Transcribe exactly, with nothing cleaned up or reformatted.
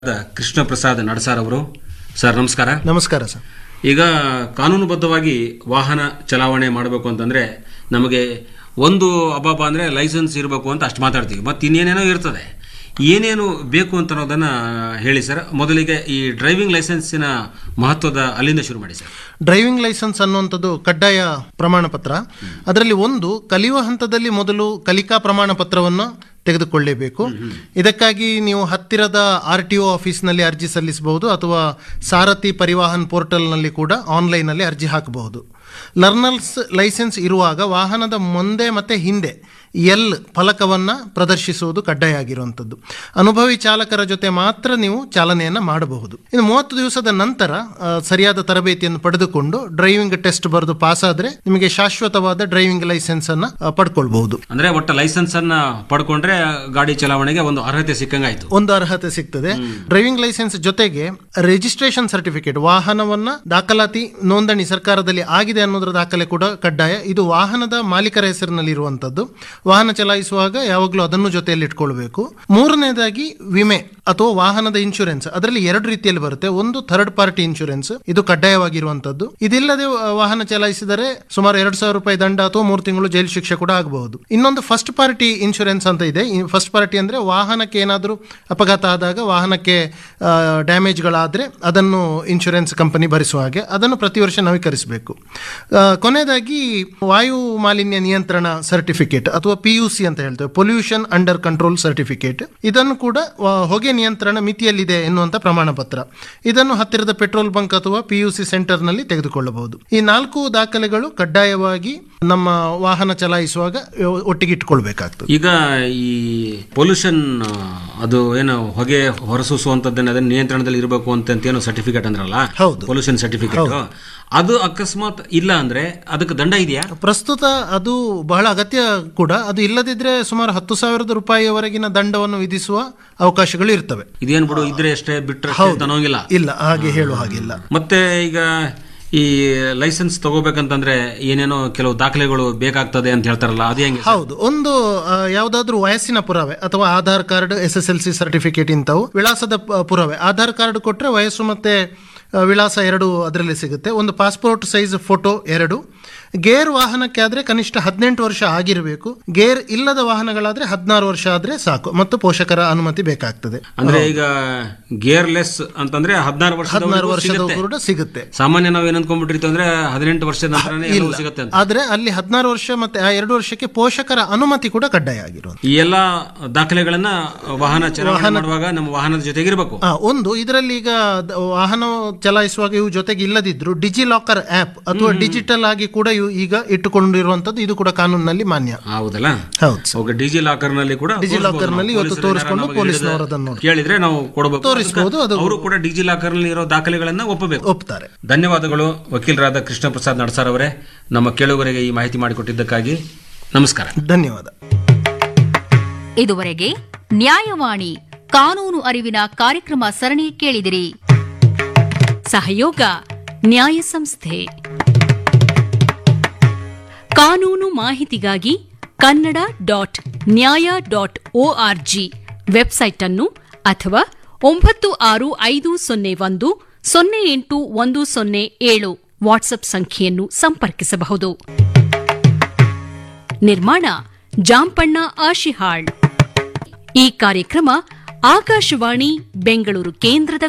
ಕೃಷ್ಣ ಪ್ರಸಾದ್ ನಡಸಾರ್ ಅವರು. ಸರ್ ನಮಸ್ಕಾರ. ನಮಸ್ಕಾರ ಸರ್. ಈಗ ಕಾನೂನುಬದ್ಧವಾಗಿ ವಾಹನ ಚಲಾವಣೆ ಮಾಡಬೇಕು ಅಂತಂದ್ರೆ ನಮಗೆ ಒಂದು ಅಬಾಬ ಅಂದ್ರೆ ಲೈಸೆನ್ಸ್ ಇರಬೇಕು ಅಂತ ಅಷ್ಟು ಮಾತಾಡ್ತೀವಿ, ಮತ್ತೆ ಇನ್ನೇನೇನೋ ಇರ್ತದೆ. ಏನೇನು ಬೇಕು ಅಂತ ಅನ್ನೋದನ್ನ ಹೇಳಿ ಸರ್. ಮೊದಲಿಗೆ ಈ ಡ್ರೈವಿಂಗ್ ಲೈಸೆನ್ಸಿನ ಮಹತ್ವದ ಅಲ್ಲಿಂದ ಶುರು ಮಾಡಿ ಸರ್. ಡ್ರೈವಿಂಗ್ ಲೈಸೆನ್ಸ್ ಅನ್ನುವಂಥದ್ದು ಕಡ್ಡಾಯ ಪ್ರಮಾಣ ಪತ್ರ. ಅದರಲ್ಲಿ ಒಂದು ಕಲಿಯುವ ಹಂತದಲ್ಲಿ ಮೊದಲು ಕಲಿಕಾ ಪ್ರಮಾಣ ಪತ್ರವನ್ನು ತೆಗೆದುಕೊಳ್ಳಲೇಬೇಕು. ಇದಕ್ಕಾಗಿ ನೀವು ಹತ್ತಿರದ ಆರ್ ಟಿ ಒ ಆಫೀಸ್ನಲ್ಲಿ ಅರ್ಜಿ ಸಲ್ಲಿಸಬಹುದು ಅಥವಾ ಸಾರಥಿ ಪರಿವಾಹನ್ ಪೋರ್ಟಲ್ನಲ್ಲಿ ಕೂಡ ಆನ್ಲೈನ್ನಲ್ಲಿ ಅರ್ಜಿ ಹಾಕಬಹುದು. ಲರ್ನರ್ಸ್ ಲೈಸೆನ್ಸ್ ಇರುವಾಗ ವಾಹನದ ಮುಂದೆ ಮತ್ತು ಹಿಂದೆ ಎಲ್ ಫಲಕವನ್ನು ಪ್ರದರ್ಶಿಸುವುದು ಕಡ್ಡಾಯ ಆಗಿರುವಂಥದ್ದು. ಅನುಭವಿ ಚಾಲಕರ ಜೊತೆ ಮಾತ್ರ ನೀವು ಚಾಲನೆಯನ್ನು ಮಾಡಬಹುದು. ಇನ್ನು ಮೂವತ್ತು ದಿವಸದ ನಂತರ ಸರಿಯಾದ ತರಬೇತಿಯನ್ನು ಪಡೆದುಕೊಂಡು ಡ್ರೈವಿಂಗ್ ಟೆಸ್ಟ್ ಬರೆದು ಪಾಸ್ ಆದರೆ ನಿಮಗೆ ಶಾಶ್ವತವಾದ ಡ್ರೈವಿಂಗ್ ಲೈಸೆನ್ಸ್ ಅನ್ನ ಪಡ್ಕೊಳ್ಬಹುದು. ಅಂದ್ರೆ ಒಟ್ಟು ಲೈಸೆನ್ಸ್ ಅನ್ನ ಪಡ್ಕೊಂಡ್ರೆ ಗಾಡಿ ಚಲಾವಣೆಗೆ ಒಂದು ಅರ್ಹತೆ ಸಿಕ್ಕಂಗಾಯ್ತು. ಒಂದು ಅರ್ಹತೆ ಸಿಗ್ತದೆ. ಡ್ರೈವಿಂಗ್ ಲೈಸೆನ್ಸ್ ಜೊತೆಗೆ ರಿಜಿಸ್ಟ್ರೇಷನ್ ಸರ್ಟಿಫಿಕೇಟ್, ವಾಹನವನ್ನ ದಾಖಲಾತಿ ನೋಂದಣಿ ಸರ್ಕಾರದಲ್ಲಿ ಆಗಿದೆ ಅನ್ನೋದ್ರ ದಾಖಲೆ ಕೂಡ ಕಡ್ಡಾಯ. ಇದು ವಾಹನದ ಮಾಲೀಕರ ಹೆಸರಿನಲ್ಲಿ ಇರುವಂತದ್ದು. ವಾಹನ ಚಲಾಯಿಸುವಾಗ ಯಾವಾಗಲೂ ಅದನ್ನು ಜೊತೆಯಲ್ಲಿ ಇಟ್ಕೊಳ್ಬೇಕು. ಮೂರನೇದಾಗಿ ವಿಮೆ ಅಥವಾ ವಾಹನದ ಇನ್ಶೂರೆನ್ಸ್. ಅದರಲ್ಲಿ ಎರಡು ರೀತಿಯಲ್ಲಿ ಬರುತ್ತೆ. ಒಂದು ಥರ್ಡ್ ಪಾರ್ಟಿ ಇನ್ಶೂರೆನ್ಸ್, ಇದು ಕಡ್ಡಾಯವಾಗಿರುವಂತದ್ದು. ಇದಿಲ್ಲದೆ ವಾಹನ ಚಲಾಯಿಸಿದರೆ ಸುಮಾರು ಎರಡು ಸಾವಿರ ರೂಪಾಯಿ ದಂಡ ಅಥವಾ ಮೂರು ತಿಂಗಳು ಜೈಲು ಶಿಕ್ಷೆ ಕೂಡ ಆಗಬಹುದು. ಇನ್ನೊಂದು ಫಸ್ಟ್ ಪಾರ್ಟಿ ಇನ್ಶೂರೆನ್ಸ್ ಅಂತ ಇದೆ. ಫಸ್ಟ್ ಪಾರ್ಟಿ ಅಂದ್ರೆ ವಾಹನಕ್ಕೆ ಏನಾದರೂ ಅಪಘಾತ ಆದಾಗ, ವಾಹನಕ್ಕೆ ಡ್ಯಾಮೇಜ್ಗಳಾದ್ರೆ ಅದನ್ನು ಇನ್ಶೂರೆನ್ಸ್ ಕಂಪನಿ ಭರಿಸುವ ಹಾಗೆ, ಅದನ್ನು ಪ್ರತಿ ವರ್ಷ ನವೀಕರಿಸಬೇಕು. ಕೊನೆಯದಾಗಿ ವಾಯು ಮಾಲಿನ್ಯ ನಿಯಂತ್ರಣ ಸರ್ಟಿಫಿಕೇಟ್ ಅಥವಾ ಪಿ ಯು ಸಿ ಅಂತ ಹೇಳ್ತೇವೆ, ಪೊಲ್ಯೂಷನ್ ಅಂಡರ್ ಕಂಟ್ರೋಲ್ ಸರ್ಟಿಫಿಕೇಟ್. ಇದನ್ನು ಕೂಡ ಹೊಗೆ ನಿಯಂತ್ರಣ ಮಿತಿಯಲ್ಲಿದೆ ಎನ್ನುವಂತ ಪ್ರಮಾಣ ಪತ್ರ. ಇದನ್ನು ಹತ್ತಿರದ ಪೆಟ್ರೋಲ್ ಬಂಕ್ ಅಥವಾ ಪಿ ಯು ಸಿ ಸೆಂಟರ್ ನಲ್ಲಿ ತೆಗೆದುಕೊಳ್ಳಬಹುದು. ಈ ನಾಲ್ಕು ದಾಖಲೆಗಳು ಕಡ್ಡಾಯವಾಗಿ ನಮ್ಮ ವಾಹನ ಚಲಾಯಿಸುವಾಗ ಒಟ್ಟಿಗೆ ಇಟ್ಕೊಳ್ಬೇಕಾಗ್ತದೆ. ಈಗ ಈ ಪೊಲ್ಯೂಷನ್ ಅದು ಏನು ಹೊಗೆ ಹೊರಸೂಸುವಂತದ್ದನ್ನ ಅದನ್ನ ನಿಯಂತ್ರಣದಲ್ಲಿ ಇರಬೇಕು ಅಂತ ಏನೋ ಸರ್ಟಿಫಿಕೇಟ್ ಅಂದ್ರಲ್ಲ, ಹೌದು, ಪೊಲ್ಯೂಷನ್ ಸರ್ಟಿಫಿಕೇಟ್. ಅದು ಅಕಸ್ಮಾತ್ ಇಲ್ಲ ಅಂದ್ರೆ ಅದಕ್ಕೆ ದಂಡ ಇದೆಯಾ? ಪ್ರಸ್ತುತ ಅದು ಬಹಳ ಅಗತ್ಯ ಕೂಡ. ಅದು ಇಲ್ಲದಿದ್ರೆ ಸುಮಾರು ಹತ್ತು ಸಾವಿರದ ರೂಪಾಯಿವರೆಗಿನ ದಂಡವನ್ನು ವಿಧಿಸುವ ಅವಕಾಶಗಳು ಇರ್ತವೆ. ಇದೇನ್ ಬಿಡು, ಇದ್ರೆ ಅಷ್ಟೇ ಬಿಟ್ಟರೆ ಅನ್ನೋಂಗಿಲ್ಲ. ಇಲ್ಲ, ಹಾಗೆ ಹೇಳುವ ಹಾಗಿಲ್ಲ. ಮತ್ತೆ ಈಗ ಈ ಲೈಸೆನ್ಸ್ ತಗೋಬೇಕಂತಂದ್ರೆ ಏನೇನೋ ಕೆಲವು ದಾಖಲೆಗಳು ಬೇಕಾಗ್ತದೆ ಅಂತ ಹೇಳ್ತಾರಲ್ಲ, ಅದೇ ಹೆಂಗೆ? ಹೌದು, ಒಂದು ಯಾವ್ದಾದ್ರು ವಯಸ್ಸಿನ ಪುರಾವೆ ಅಥವಾ Aadhaar card, S S L C certificate, ಇಂಥವು. ವಿಳಾಸದ ಪುರಾವೆ, ಆಧಾರ್ ಕಾರ್ಡ್ ಕೊಟ್ರೆ ವಯಸ್ಸು ಮತ್ತೆ ವಿಳಾಸ ಎರಡು ಅದರಲ್ಲಿ ಸಿಗುತ್ತೆ. ಒಂದು ಪಾಸ್ಪೋರ್ಟ್ ಸೈಜ್ ಫೋಟೋ ಎರಡು. ಗೇರ್ ವಾಹನಕ್ಕೆ ಆದ್ರೆ ಕನಿಷ್ಠ ಹದಿನೆಂಟು ವರ್ಷ ಆಗಿರಬೇಕು. ಗೇರ್ ಇಲ್ಲದ ವಾಹನಗಳಾದ್ರೆ ಹದಿನಾರು ವರ್ಷ ಆದ್ರೆ ಸಾಕು, ಮತ್ತು ಪೋಷಕರ ಅನುಮತಿ ಬೇಕಾಗ್ತದೆ. ಅಂದ್ರೆ ಈಗ ಗೇರ್ ಲೆಸ್ ಅಂತಂದ್ರೆ ಹದಿನಾರು ವರ್ಷ ಹದಿನಾರು ವರ್ಷದ ಕೂಡ ಸಿಗುತ್ತೆ. ಸಾಮಾನ್ಯ ನಾವು ಏನ್ ಅನ್ಕೊಂಡ್ಬಿಟ್ಟಿರ್ತೀವಿ ಅಂದ್ರೆ ಹದಿನೆಂಟು ವರ್ಷದ ಸಿಗುತ್ತೆ, ಆದ್ರೆ ಅಲ್ಲಿ ಹದಿನಾರು ವರ್ಷ ಮತ್ತೆ ಆ ಎರಡು ವರ್ಷಕ್ಕೆ ಪೋಷಕರ ಅನುಮತಿ ಕೂಡ ಕಡ್ಡಾಯ ಆಗಿರುವುದು. ಈ ಎಲ್ಲಾ ದಾಖಲೆಗಳನ್ನ ವಾಹನ ಚಲಾವಣೆ ಮಾಡುವಾಗ ನಮ್ಮ ವಾಹನದ ಜೊತೆಗಿರಬೇಕು. ಒಂದು ಇದರಲ್ಲಿ ಈಗ ವಾಹನ ಚಲಾಯಿಸುವಾಗ ಇವು ಜೊತೆಗೆ ಇಲ್ಲದಿದ್ರು ಡಿಜಿ ಲಾಕರ್ ಆಪ್ ಅಥವಾ ಡಿಜಿಟಲ್ ಆಗಿ ಕೂಡ ಈಗ ಇಟ್ಟುಕೊಂಡಿರುವಂತದ್ದು, ಇದು ಕೂಡ ಕಾನೂನಿನಲ್ಲಿ ಮಾನ್ಯ. ಹೌದಲ್ಲ? ಹೌದು. ಡಿಜಿ ಲಾಕರ್ ನಲ್ಲಿ ಕೂಡ ಡಿಜಿ ಲಾಕರ್ ನಲ್ಲಿ ಇವತ್ತು ತೋರಿಸಿಕೊಂಡು ಪೊಲೀಸ್ನವರು ಅದನ್ನು ಕೇಳಿದ್ರೆ ನಾವು ಕೊಡಬೇಕು, ತೋರಿಸಬಹುದು. ಅವರು ಕೂಡ ಡಿಜಿ ಲಾಕರ್ ನಲ್ಲಿ ಇರೋ ದಾಖಲೆಗಳನ್ನ ಒಪ್ಪಬೇಕು, ಒಪ್ತಾರೆ. ಧನ್ಯವಾದಗಳು ವಕೀಲರಾದ ಕೃಷ್ಣ ಪ್ರಸಾದ್ ನಡಸಾರ್ ಅವರೇ. ನಮ್ಮ ಕೇಳುಗರಿಗೆ ಈ ಮಾಹಿತಿ ಮಾಡಿಕೊಟ್ಟಿದ್ದಕ್ಕಾಗಿ ನಮಸ್ಕಾರ. ಧನ್ಯವಾದ. ಇದುವರೆಗೆ ನ್ಯಾಯವಾಣಿ ಕಾನೂನು ಅರಿವಿನ ಕಾರ್ಯಕ್ರಮ ಸರಣಿ ಕೇಳಿದಿರಿ. ಸಹಯೋಗ ನ್ಯಾಯ ಸಂಸ್ಥೆ. ಕಾನೂನು ಮಾಹಿತಿಗಾಗಿ ಕನ್ನಡ ಡಾಟ್ ನ್ಯಾಯ ಡಾಟ್ ಒಆರ್ಜಿ ವೆಬ್ಸೈಟ್ ಅನ್ನು ಅಥವಾ ಒಂಬತ್ತು ಆರು ಐದು ಸೊನ್ನೆ ಒಂದು ಸೊನ್ನೆ ಎಂಟು ಒಂದು ಸೊನ್ನೆ ಏಳು ವಾಟ್ಸ್ಆಪ್ ಸಂಖ್ಯೆಯನ್ನು ಸಂಪರ್ಕಿಸಬಹುದು. ನಿರ್ಮಾಣ ಜಾಂಪಣ್ಣ ಆಶಿಹಾಳ್. ಈ ಕಾರ್ಯಕ್ರಮ ಆಕಾಶವಾಣಿ ಬೆಂಗಳೂರು ಕೇಂದ್ರದ